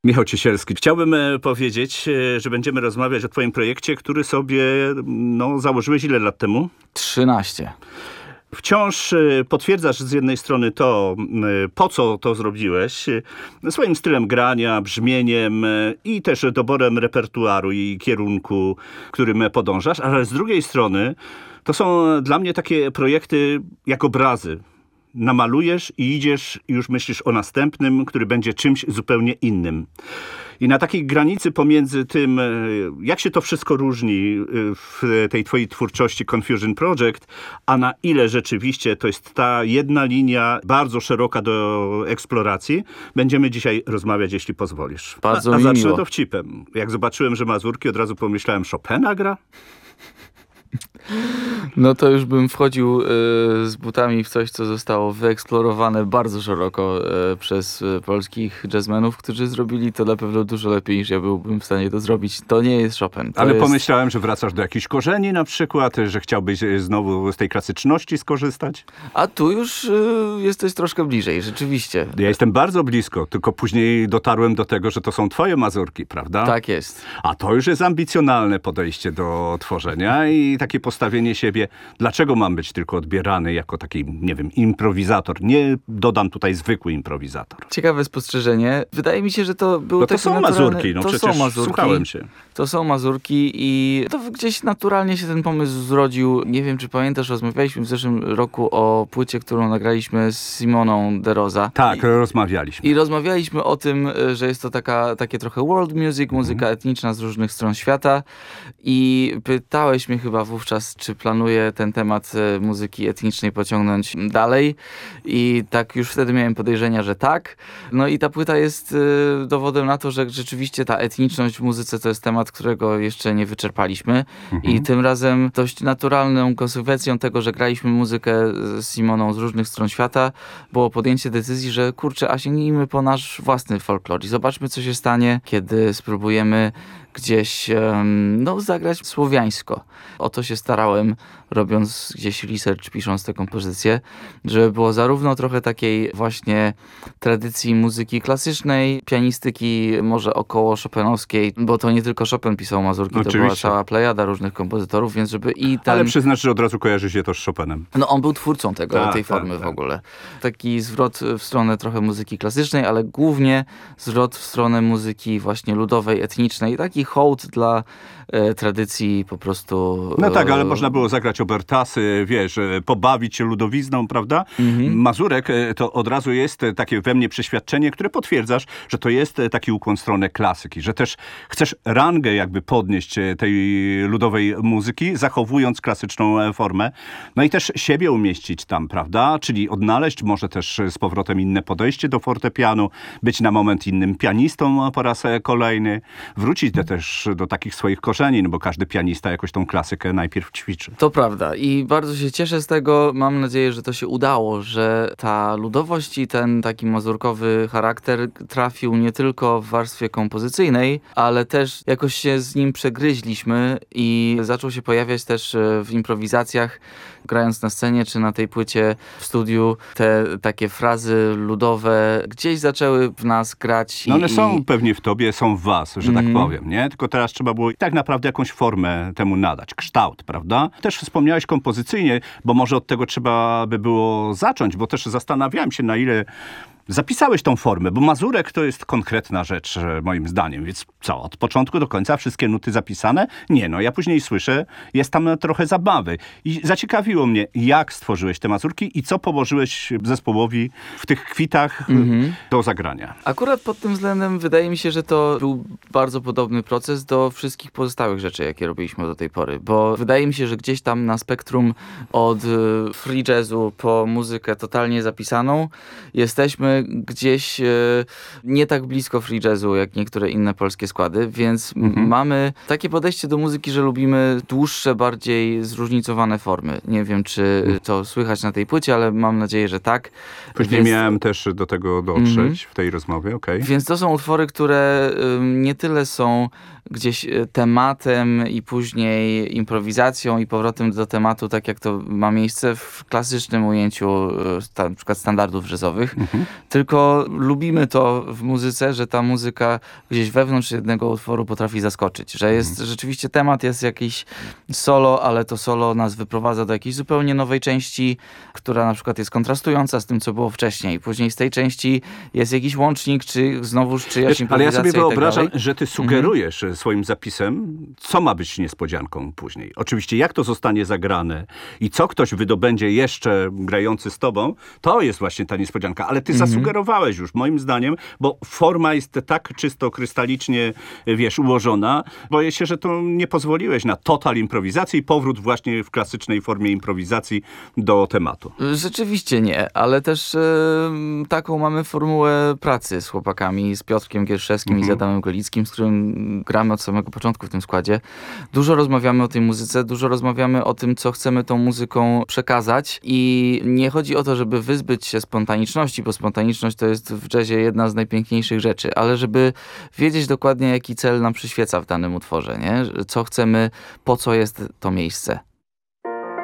Michał Ciesielski. Chciałbym powiedzieć, że będziemy rozmawiać o twoim projekcie, który sobie założyłeś ile lat temu? 13. Wciąż potwierdzasz z jednej strony to, po co to zrobiłeś, swoim stylem grania, brzmieniem i też doborem repertuaru i kierunku, którym podążasz, ale z drugiej strony to są dla mnie takie projekty jak obrazy. Namalujesz i idziesz i już myślisz o następnym, który będzie czymś zupełnie innym. I na takiej granicy pomiędzy tym, jak się to wszystko różni w tej twojej twórczości Confusion Project, a na ile rzeczywiście to jest ta jedna linia bardzo szeroka do eksploracji, będziemy dzisiaj rozmawiać, jeśli pozwolisz. Bardzo a mi zacznę miło. dowcipem. Jak zobaczyłem, że Mazurki, od razu pomyślałem, Chopina gra? No to już bym wchodził z butami w coś, co zostało wyeksplorowane bardzo szeroko przez polskich jazzmenów, którzy zrobili to na pewno dużo lepiej, niż ja byłbym w stanie to zrobić. To nie jest Chopin. Ale pomyślałem, że wracasz do jakichś korzeni na przykład, że chciałbyś znowu z tej klasyczności skorzystać. A tu już jesteś troszkę bliżej, rzeczywiście. Ja jestem bardzo blisko, tylko później dotarłem do tego, że to są twoje mazurki, prawda? Tak jest. A to już jest ambicjonalne podejście do tworzenia i takie postawienie siebie, dlaczego mam być tylko odbierany jako taki, nie wiem, improwizator. Nie dodam tutaj zwykły improwizator. Ciekawe spostrzeżenie. Wydaje mi się, że to był No to taki są naturalny... mazurki, to przecież są mazurki. słuchałem się. To są mazurki i to gdzieś naturalnie się ten pomysł zrodził. Nie wiem, czy pamiętasz, rozmawialiśmy w zeszłym roku o płycie, którą nagraliśmy z Simoną de Rosa. Tak, rozmawialiśmy. I rozmawialiśmy o tym, że jest to takie trochę world music, muzyka etniczna z różnych stron świata. I pytałeś mnie chyba wówczas, czy planuję ten temat muzyki etnicznej pociągnąć dalej. I tak już wtedy miałem podejrzenia, że tak. No i ta płyta jest dowodem na to, że rzeczywiście ta etniczność w muzyce to jest temat, którego jeszcze nie wyczerpaliśmy. I tym razem dość naturalną konsekwencją tego, że graliśmy muzykę z Simoną z różnych stron świata, było podjęcie decyzji, że kurczę, a sięgnijmy po nasz własny folklor i zobaczmy, co się stanie, kiedy spróbujemy gdzieś zagrać słowiańsko. O to się starałem, robiąc gdzieś research, pisząc tę kompozycję, żeby było zarówno trochę takiej właśnie tradycji muzyki klasycznej, pianistyki może około chopinowskiej, bo to nie tylko Chopin pisał mazurki, Oczywiście. to była cała plejada różnych kompozytorów, więc żeby i ten... Ale przyznasz, że od razu kojarzy się to z Chopinem. No on był twórcą tej formy tak. w ogóle. Taki zwrot w stronę trochę muzyki klasycznej, ale głównie zwrot w stronę muzyki właśnie ludowej, etnicznej. Taki hołd dla tradycji po prostu... No tak, ale można było zagrać obertasy, wiesz, pobawić się ludowizną, prawda? Mazurek to od razu jest takie we mnie przeświadczenie, które potwierdzasz, że to jest taki ukłon w stronę klasyki, że też chcesz rangę jakby podnieść tej ludowej muzyki, zachowując klasyczną formę. No i też siebie umieścić tam, prawda? Czyli odnaleźć może też z powrotem inne podejście do fortepianu, być na moment innym pianistą po raz kolejny, wrócić też do takich swoich korzeni, no bo każdy pianista jakoś tą klasykę najpierw ćwiczy. To prawda i bardzo się cieszę z tego. Mam nadzieję, że to się udało, że ta ludowość i ten taki mazurkowy charakter trafił nie tylko w warstwie kompozycyjnej, ale też jakoś się z nim przegryźliśmy i zaczął się pojawiać też w improwizacjach, grając na scenie czy na tej płycie w studiu. Te takie frazy ludowe gdzieś zaczęły w nas grać. No one są pewnie w tobie, są w was, że tak powiem, nie? Tylko teraz trzeba było tak naprawdę jakąś formę temu nadać, kształt, prawda? Też wspomniałeś kompozycyjnie, bo może od tego trzeba by było zacząć, bo też zastanawiałem się, na ile zapisałeś tą formę, bo mazurek to jest konkretna rzecz, moim zdaniem. Więc co, od początku do końca wszystkie nuty zapisane? Nie, no ja później słyszę, jest tam trochę zabawy. I zaciekawiło mnie, jak stworzyłeś te mazurki i co położyłeś zespołowi w tych kwitach do zagrania. Akurat pod tym względem wydaje mi się, że to był bardzo podobny proces do wszystkich pozostałych rzeczy, jakie robiliśmy do tej pory, bo wydaje mi się, że gdzieś tam na spektrum od free jazzu po muzykę totalnie zapisaną jesteśmy gdzieś nie tak blisko free jazzu, jak niektóre inne polskie składy, więc mamy takie podejście do muzyki, że lubimy dłuższe, bardziej zróżnicowane formy. Nie wiem, czy to słychać na tej płycie, ale mam nadzieję, że tak. Później miałem też do tego dotrzeć w tej rozmowie, okej. Więc to są utwory, które nie tyle są gdzieś tematem i później improwizacją i powrotem do tematu, tak jak to ma miejsce w klasycznym ujęciu na przykład standardów jazzowych, tylko lubimy to w muzyce, że ta muzyka gdzieś wewnątrz jednego utworu potrafi zaskoczyć, że jest rzeczywiście temat, jest jakiś solo, ale to solo nas wyprowadza do jakiejś zupełnie nowej części, która na przykład jest kontrastująca z tym, co było wcześniej. Później z tej części jest jakiś łącznik, czy znowuż czyjaś Ale ja improwizacja sobie i tak wyobrażam, dalej. że ty sugerujesz swoim zapisem, co ma być niespodzianką później. Oczywiście jak to zostanie zagrane i co ktoś wydobędzie jeszcze grający z tobą, to jest właśnie ta niespodzianka. Ale ty zasugerowałeś już, moim zdaniem, bo forma jest tak czysto, krystalicznie, ułożona. Boję się, że to nie pozwoliłeś na total improwizację i powrót właśnie w klasycznej formie improwizacji do tematu. Rzeczywiście nie, ale też taką mamy formułę pracy z chłopakami, z Piotrkiem Gierszewskim i z Adamem Golickim, z którym gramy od samego początku w tym składzie. Dużo rozmawiamy o tej muzyce, dużo rozmawiamy o tym, co chcemy tą muzyką przekazać i nie chodzi o to, żeby wyzbyć się spontaniczności, bo spontaniczność to jest w jazzie jedna z najpiękniejszych rzeczy, ale żeby wiedzieć dokładnie, jaki cel nam przyświeca w danym utworze, nie? Co chcemy, po co jest to miejsce.